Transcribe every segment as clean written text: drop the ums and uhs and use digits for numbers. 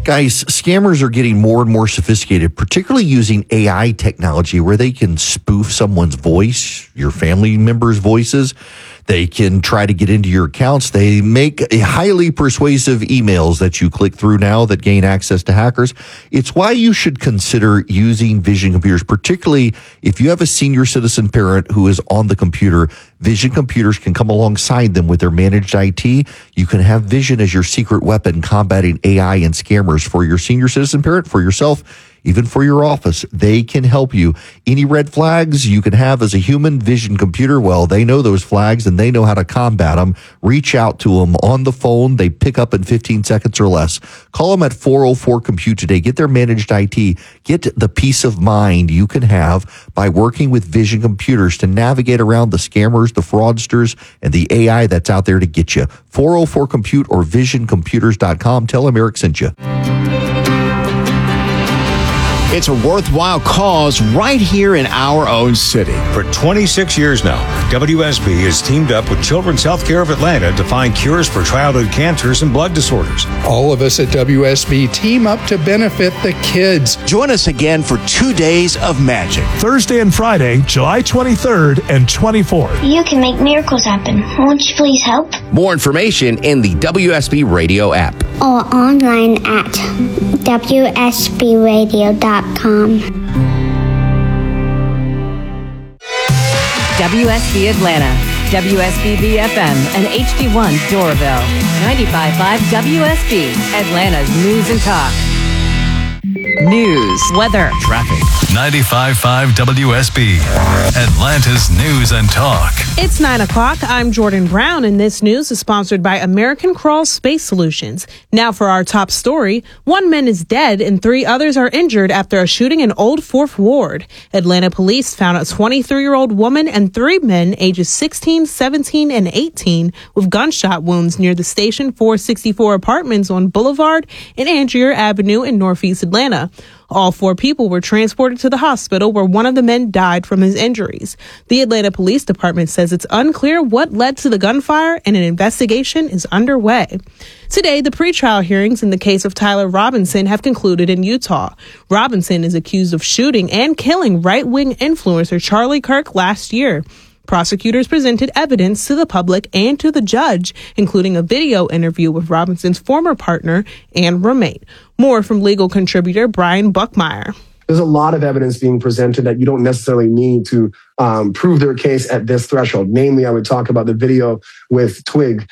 Guys, scammers are getting more and more sophisticated, particularly using AI technology where they can spoof someone's voice, your family members' voices. They can try to get into your accounts. They make highly persuasive emails that you click through now that gain access to hackers. It's why you should consider using Vision computers, particularly if you have a senior citizen parent who is on the computer. Vision computers can come alongside them with their managed IT. You can have Vision as your secret weapon combating AI and scammers for your senior citizen parent, for yourself, even for your office. They can help you. Any red flags you can have as a human, Vision computer, well, they know those flags and they know how to combat them. Reach out to them on the phone. They pick up in 15 seconds or less. Call them at 404-COMPUTE today. Get their managed IT. Get the peace of mind you can have by working with Vision computers to navigate around the scammers, the fraudsters, and the AI that's out there to get you. 404-COMPUTE or visioncomputers.com. Tell them Eric sent you. It's a worthwhile cause right here in our own city. For 26 years now, WSB has teamed up with Children's Healthcare of Atlanta to find cures for childhood cancers and blood disorders. All of us at WSB team up to benefit the kids. Join us again for 2 days of magic. Thursday and Friday, July 23rd and 24th. You can make miracles happen. Won't you please help? More information in the WSB Radio app. Or online at WSBradio.com. WSB Atlanta, WSB BFM, and HD1 Doraville. 95.5 WSB, Atlanta's News and Talk. News, weather, traffic. 95.5 WSB, Atlanta's News and Talk. It's 9 o'clock. I'm Jordan Brown, and this news is sponsored by American Crawl Space Solutions. Now for our top story. 1 man is dead and 3 others are injured after a shooting in Old Fourth Ward. Atlanta police found a 23-year-old woman and 3 men ages 16, 17, and 18 with gunshot wounds near the Station 464 apartments on Boulevard and Angier Avenue in Northeast Atlanta. All 4 people were transported to the hospital where one of the men died from his injuries. The Atlanta Police Department says it's unclear what led to the gunfire and an investigation is underway. Today, the pretrial hearings in the case of Tyler Robinson have concluded in Utah. Robinson is accused of shooting and killing right-wing influencer Charlie Kirk last year. Prosecutors presented evidence to the public and to the judge, including a video interview with Robinson's former partner and roommate. More from legal contributor Brian Buckmeyer. There's a lot of evidence being presented that you don't necessarily need to prove their case at this threshold. Namely, I would talk about the video with Twig,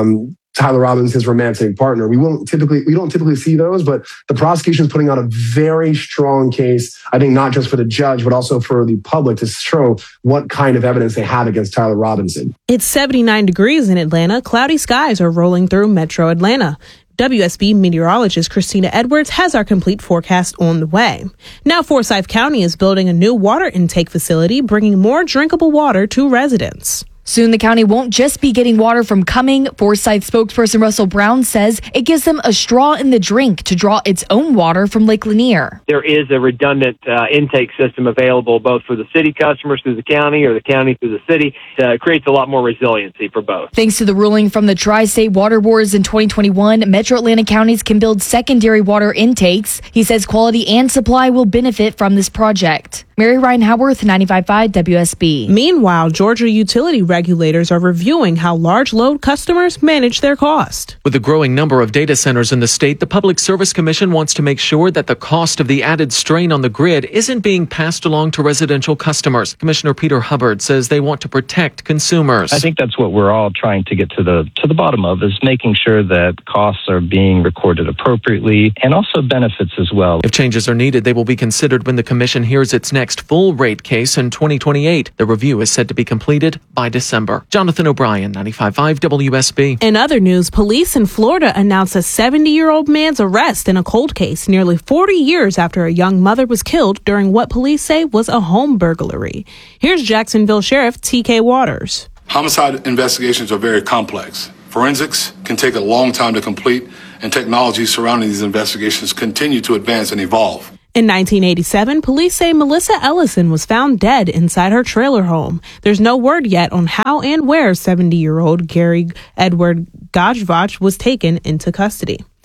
Tyler Robinson's romantic partner. We don't typically see those, but the prosecution is putting out a very strong case, I think not just for the judge, but also for the public to show what kind of evidence they have against Tyler Robinson. It's 79 degrees in Atlanta. Cloudy skies are rolling through metro Atlanta. WSB meteorologist Christina Edwards has our complete forecast on the way. Now, Forsyth County is building a new water intake facility, bringing more drinkable water to residents. Soon the county won't just be getting water from Cumming. Forsyth spokesperson Russell Brown says it gives them a straw in the drink to draw its own water from Lake Lanier. There is a redundant intake system available both for the city customers through the county or the county through the city. It creates a lot more resiliency for both. Thanks to the ruling from the Tri-State Water Boards in 2021, Metro Atlanta counties can build secondary water intakes. He says quality and supply will benefit from this project. Mary Ryan Howarth, 95.5 WSB. Meanwhile, Georgia utility regulators are reviewing how large load customers manage their cost. With a growing number of data centers in the state, the Public Service Commission wants to make sure that the cost of the added strain on the grid isn't being passed along to residential customers. Commissioner Peter Hubbard says they want to protect consumers. I think that's what we're all trying to get to the bottom of, is making sure that costs are being recorded appropriately and also benefits as well. If changes are needed, they will be considered when the commission hears its next full rate case in 2028. The review is said to be completed by December. Jonathan O'Brien, 95.5 WSB. In other news, police in Florida announced a 70-year-old man's arrest in a cold case nearly 40 years after a young mother was killed during what police say was a home burglary. Here's Jacksonville Sheriff T.K. Waters. Homicide investigations are very complex. Forensics can take a long time to complete, and technologies surrounding these investigations continue to advance and evolve. In 1987, police say Melissa Ellison was found dead inside her trailer home. There's no word yet on how and where 70-year-old Gary Edward Gajvach was taken into custody.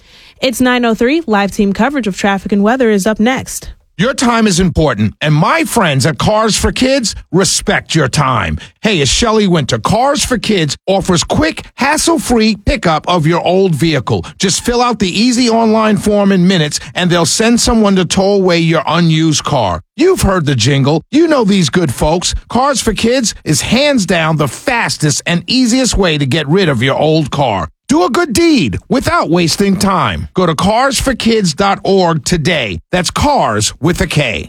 It's 9:03. Live team coverage of traffic and weather is up next. Your time is important, and my friends at Cars for Kids respect your time. Hey, it's Shelley Winter. Cars for Kids offers quick, hassle-free pickup of your old vehicle. Just fill out the easy online form in minutes, and they'll send someone to tow away your unused car. You've heard the jingle. You know these good folks. Cars for Kids is hands down the fastest and easiest way to get rid of your old car. Do a good deed without wasting time. Go to carsforkids.org today. That's cars with a K.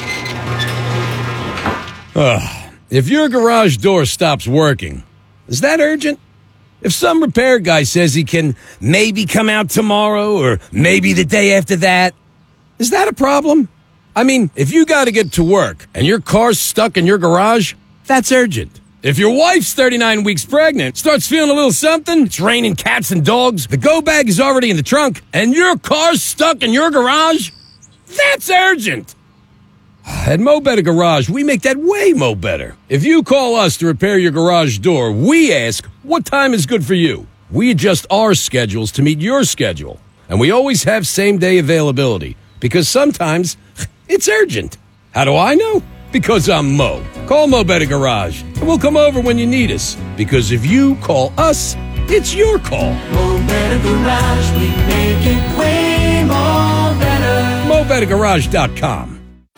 If your garage door stops working, is that urgent? If some repair guy says he can maybe come out tomorrow or maybe the day after that, is that a problem? I mean, if you got to get to work and your car's stuck in your garage, that's urgent. If your wife's 39 weeks pregnant, starts feeling a little something, it's raining cats and dogs, the go bag is already in the trunk, and your car's stuck in your garage, that's urgent. At Mo Better Garage, we make that way mo better. If you call us to repair your garage door, we ask, what time is good for you? We adjust our schedules to meet your schedule. And we always have same-day availability, because sometimes it's urgent. How do I know? Because I'm Mo. Call Mo Better Garage, and we'll come over when you need us. Because if you call us, it's your call. Mo Better Garage, we make it way more better. MoBetterGarage.com.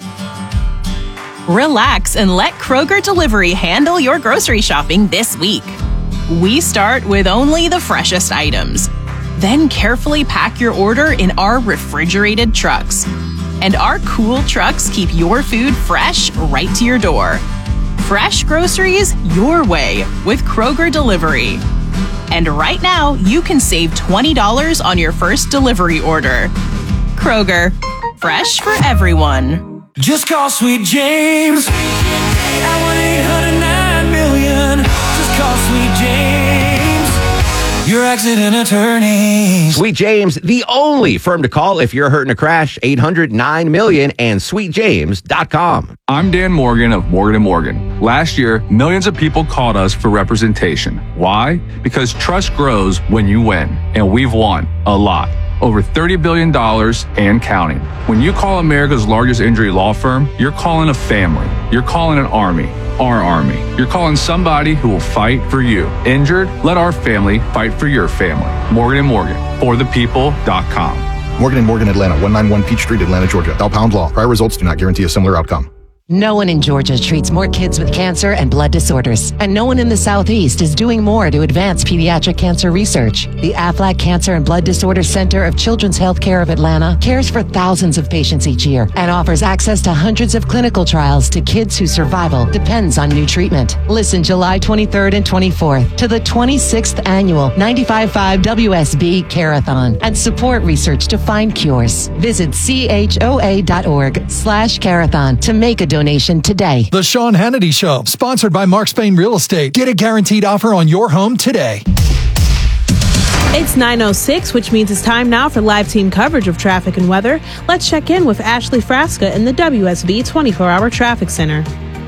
Relax and let Kroger Delivery handle your grocery shopping this week. We start with only the freshest items. Then carefully pack your order in our refrigerated trucks. And our cool trucks keep your food fresh right to your door. Fresh groceries your way with Kroger Delivery. And right now, you can save $20 on your first delivery order. Kroger, fresh for everyone. Just call Sweet James at 1-800-9-million. Just call Sweet James, your accident attorney. Sweet James, the only firm to call if you're hurt in a crash. 800-9-million and sweetjames.com. I'm Dan Morgan of Morgan & Morgan. Last year, millions of people called us for representation. Why? Because trust grows when you win, and we've won a lot. Over $30 billion and counting. When you call America's largest injury law firm, you're calling a family. You're calling an army. Our army. You're calling somebody who will fight for you. Injured? Let our family fight for your family. Morgan & Morgan. ForThePeople.com. Morgan & Morgan, Atlanta, 191 Peachtree, Atlanta, Georgia. Bell Pound Law. Prior results do not guarantee a similar outcome. No one in Georgia treats more kids with cancer and blood disorders, and no one in the Southeast is doing more to advance pediatric cancer research. The Aflac Cancer and Blood Disorders Center of Children's Healthcare of Atlanta cares for thousands of patients each year and offers access to hundreds of clinical trials to kids whose survival depends on new treatment. Listen July 23rd and 24th to the 26th annual 95.5 WSB Care-a-thon and support research to find cures. Visit choa.org/care-a-thon to make a donation today. The Sean Hannity Show, sponsored by Mark Spain Real Estate. Get a guaranteed offer on your home today. It's 9:06, which means it's time now for live team coverage of traffic and weather. Let's check in with Ashley Frasca in the WSB 24-hour traffic center.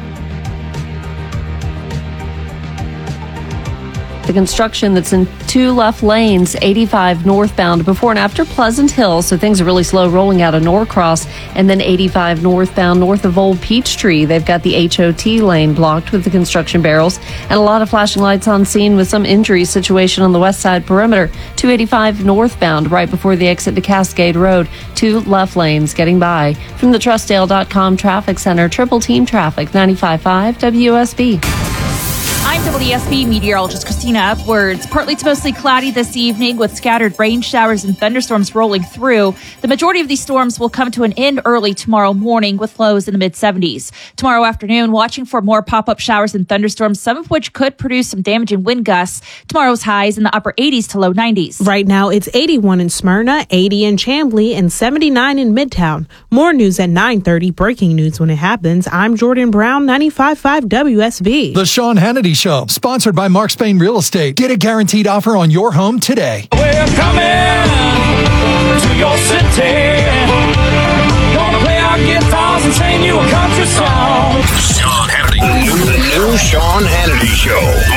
The construction that's in two left lanes, 85 northbound, before and after Pleasant Hill, so things are really slow rolling out of Norcross, and then 85 northbound north of Old Peachtree. They've got the HOT lane blocked with the construction barrels, and a lot of flashing lights on scene with some injury situation on the west side perimeter. 285 northbound right before the exit to Cascade Road. Two left lanes getting by. From the Trustdale.com Traffic Center, Triple Team Traffic, 95.5 WSB. I'm WSB meteorologist Christina Upwards. Partly to mostly cloudy this evening with scattered rain showers and thunderstorms rolling through. The majority of these storms will come to an end early tomorrow morning with lows in the mid-70s. Tomorrow afternoon, watching for more pop-up showers and thunderstorms, some of which could produce some damaging wind gusts. Tomorrow's highs in the upper 80s to low 90s. Right now, it's 81 in Smyrna, 80 in Chamblee, and 79 in Midtown. More news at 9:30. Breaking news when it happens. I'm Jordan Brown, 95.5 WSB. The Sean Hannity Show, sponsored by Mark Spain Real Estate. Get a guaranteed offer on your home today. We're coming to your city. Gonna play our guitars and sing you a country song. Sean Hannity. The new Sean Hannity Show.